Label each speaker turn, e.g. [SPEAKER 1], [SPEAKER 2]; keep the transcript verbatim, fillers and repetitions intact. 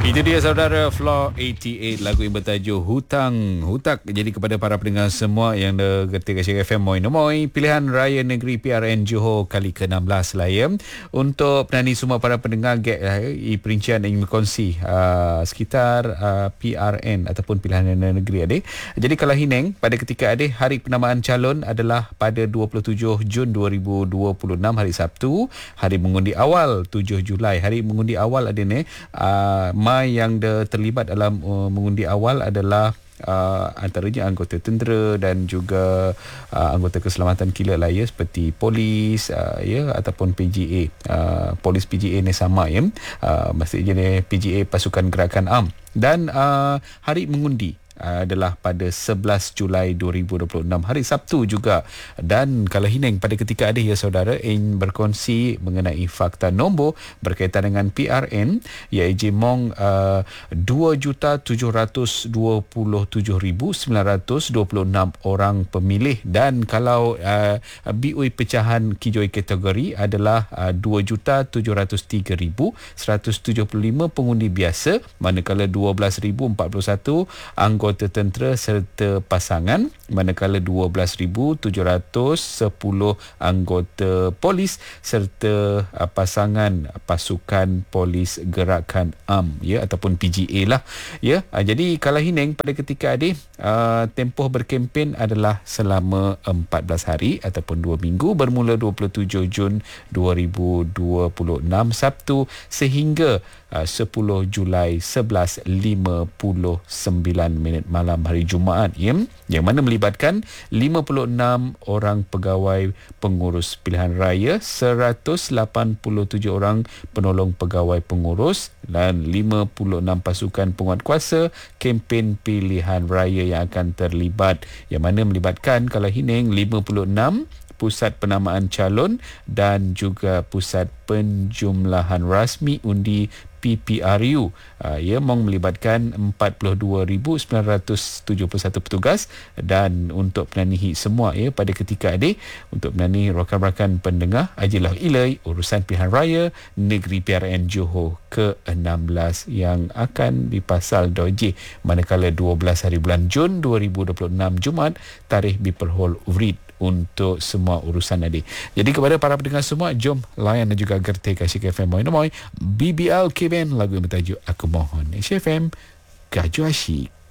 [SPEAKER 1] Itu dia saudara, Floor lapan puluh lapan, lagu yang bertajuk Hutang Hutak. Jadi kepada para pendengar semua yang dah getik Asyik F M Moi Nomoi, pilihan raya negeri P R N Johor kali ke enam belas lah ya. Untuk penani semua para pendengar gek lah ya, i perincian ingin berkongsi uh, sekitar uh, P R N ataupun pilihan raya negeri adik. Jadi kalau Hineng pada ketika adik, hari penamaan calon adalah pada dua puluh tujuh Jun dua ribu dua puluh enam, hari Sabtu. Hari mengundi awal tujuh Julai. Hari mengundi awal adik ni uh, yang de, terlibat dalam uh, mengundi awal adalah uh, antaranya anggota tentera dan juga uh, anggota keselamatan kilat lain seperti polis uh, ya ataupun P G A. Uh, polis P G A ni sama ya. Uh, maksudnya ni P G A Pasukan Gerakan Am. Dan uh, hari mengundi adalah pada sebelas Julai dua ribu dua puluh enam, hari Sabtu juga. Dan kalau Hineng pada ketika ada ya saudara ingin berkongsi mengenai fakta nombor berkaitan dengan P R N, iaitu mong uh, dua juta tujuh ratus dua puluh tujuh ribu sembilan ratus dua puluh enam orang pemilih. Dan kalau uh, B U I pecahan kijoi kategori adalah uh, dua juta tujuh ratus tiga ribu seratus tujuh puluh lima pengundi biasa, manakala dua belas ribu empat puluh satu anggota tentera serta pasangan, manakala dua belas ribu tujuh ratus sepuluh anggota polis serta uh, pasangan pasukan polis gerakan am ya ataupun P G A lah ya. Uh, jadi kalau Hineng pada ketika adik uh, tempoh berkempen adalah selama empat belas hari ataupun dua minggu, bermula dua puluh tujuh Jun dua ribu dua puluh enam Sabtu sehingga uh, sepuluh Julai sebelas lima puluh sembilan minit malam hari Jumaat ya, yang mana melibatkan lima puluh enam orang pegawai pengurus pilihan raya, seratus lapan puluh tujuh orang penolong pegawai pengurus dan lima puluh enam pasukan penguatkuasa kempen pilihan raya yang akan terlibat, yang mana melibatkan kalau Hineng lima puluh enam pusat penamaan calon dan juga pusat penjumlahan rasmi undi P P R U. Uh, ia mong melibatkan empat puluh dua ribu sembilan ratus tujuh puluh satu petugas. Dan untuk penanihi semua ya pada ketika adik, untuk menani rakan-rakan pendengar, ajilah ilai urusan pilihan raya negeri P R N Johor ke enam belas yang akan dipasal doji manakala dua belas hari bulan Jun dua ribu dua puluh enam Jumaat, tarikh biperhol urid untuk semua urusan adik. Jadi kepada para pendengar semua, jom layan dan juga gerti Asyik F M Moi Nomoi B B L K B N, lagu yang bertajuk Aku Mohon. Asyik F M, Gaju Asyik.